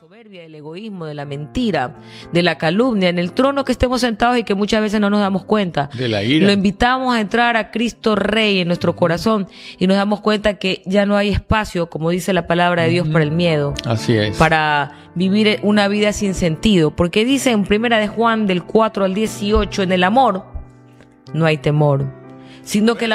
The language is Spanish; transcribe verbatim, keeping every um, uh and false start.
soberbia, del egoísmo, de la mentira, de la calumnia, en el trono que estemos sentados y que muchas veces no nos damos cuenta. De la ira. Lo invitamos a entrar a Cristo Rey en nuestro corazón y nos damos cuenta que ya no hay espacio, como dice la palabra de Dios, para el miedo. Así es. Para vivir una vida sin sentido. Porque dice en Primera de Juan del cuatro al dieciocho, en el amor no hay temor, sino que el